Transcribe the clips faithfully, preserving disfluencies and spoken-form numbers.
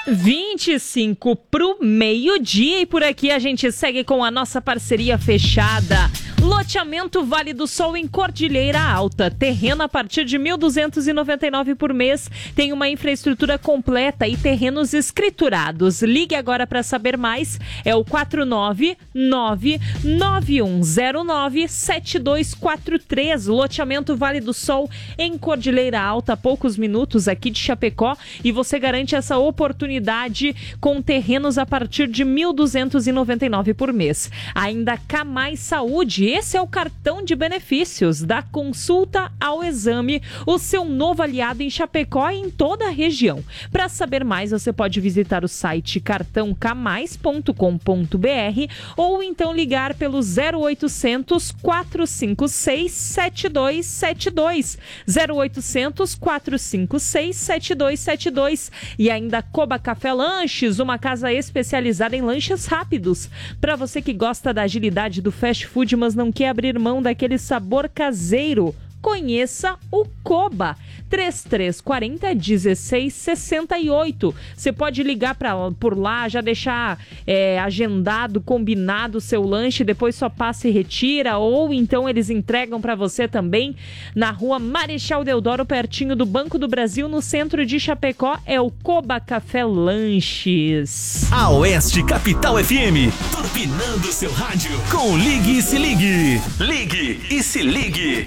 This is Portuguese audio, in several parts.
vinte e cinco pro meio-dia e por aqui a gente segue com a nossa parceria fechada. Loteamento Vale do Sol em Cordilheira Alta. Terreno a partir de mil duzentos e noventa e nove por mês. Tem uma infraestrutura completa e terrenos escriturados. Ligue agora para saber mais. É o quatro nove nove nove um zero nove sete dois quatro três. Loteamento Vale do Sol em Cordilheira Alta. Poucos minutos aqui de Chapecó. E você garante essa oportunidade com terrenos a partir de mil duzentos e noventa e nove por mês. Ainda Camais Saúde. Esse é o cartão de benefícios da consulta ao exame, o seu novo aliado em Chapecó e em toda a região. Para saber mais, você pode visitar o site cartão camais ponto com ponto b r ou então ligar pelo zero oitocentos, quatrocentos e cinquenta e seis, setenta e dois setenta e dois. zero oitocentos, quatrocentos e cinquenta e seis, setenta e dois setenta e dois. E ainda Coba Café Lanches, uma casa especializada em lanches rápidos. Para você que gosta da agilidade do fast food, mas não quer abrir mão daquele sabor caseiro, conheça o Coba, três três quatro zero, um seis seis oito. Você pode ligar pra, por lá, já deixar é, agendado, combinado o seu lanche, depois só passa e retira, ou então eles entregam para você também na rua Marechal Deodoro, pertinho do Banco do Brasil, no centro de Chapecó. É o Coba Café Lanches. A Oeste Capital F M, turbinando seu rádio com Ligue e Se Ligue. Ligue e Se Ligue.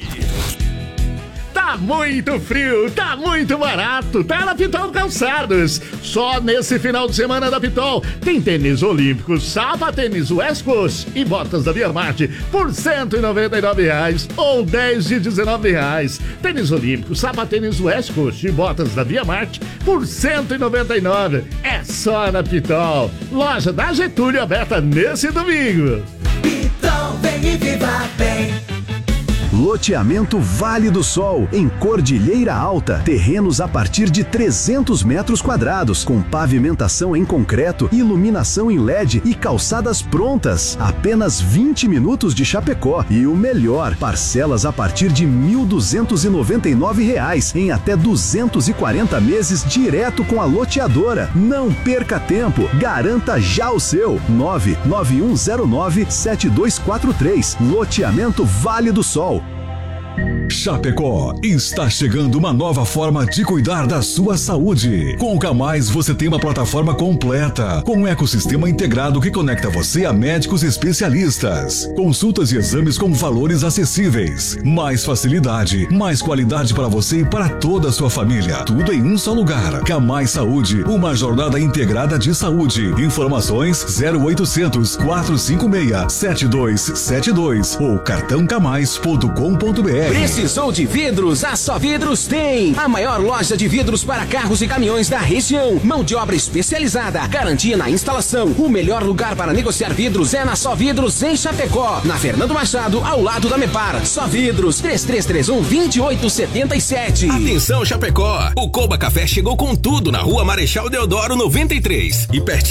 Tá muito frio, tá muito barato, tá na Pitol Calçados. Só nesse final de semana da Pitol tem tênis olímpicos, sapatênis West Coast e botas da Via Marte por cento e noventa e nove reais ou dez de dezenove reais. Tênis olímpicos, sapatênis West Coast e botas da Via Marte por cento e noventa e nove reais. É só na Pitol. Loja da Getúlio aberta nesse domingo. Pitol, vem e viva bem. Loteamento Vale do Sol, em Cordilheira Alta. Terrenos a partir de trezentos metros quadrados, com pavimentação em concreto, iluminação em L E D e calçadas prontas. Apenas vinte minutos de Chapecó. E o melhor, parcelas a partir de mil duzentos e noventa e nove reais, em até duzentos e quarenta meses direto com a loteadora. Não perca tempo, garanta já o seu. nove nove um zero nove sete dois quatro três. Loteamento Vale do Sol. Chapecó, está chegando uma nova forma de cuidar da sua saúde. Com o Camais você tem uma plataforma completa, com um ecossistema integrado que conecta você a médicos especialistas, consultas e exames com valores acessíveis, mais facilidade, mais qualidade para você e para toda a sua família. Tudo em um só lugar. Camais Saúde, uma jornada integrada de saúde. Informações zero oitocentos, quatrocentos e cinquenta e seis, setenta e dois setenta e dois ou cartão camais ponto com ponto b r. Precisou de vidros? A Só Vidros tem! A maior loja de vidros para carros e caminhões da região. Mão de obra especializada, garantia na instalação. O melhor lugar para negociar vidros é na Só Vidros em Chapecó. Na Fernando Machado, ao lado da Mepar. Só Vidros, três três três um, dois oito sete sete. Atenção Chapecó! O Coba Café chegou com tudo na rua Marechal Deodoro noventa e três e pertinho